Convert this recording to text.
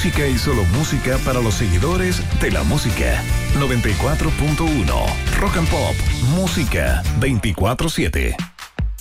Música y solo música para los seguidores de la música. 94.1 Rock and Pop. Música 24/7.